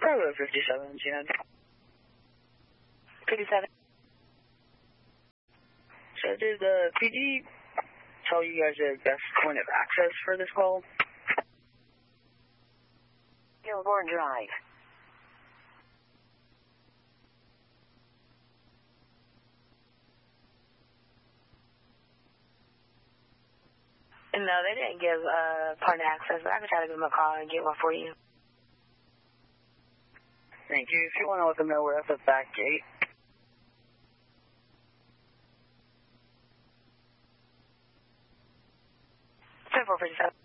Cargo 57, G9. 57. So did the PD tell you guys the best point of access for this call? Gilbourne Drive. No, they didn't give point of access, but I can try to give them a call and get one for you. Thank you. If you want to let them know we're at the back gate. 7457.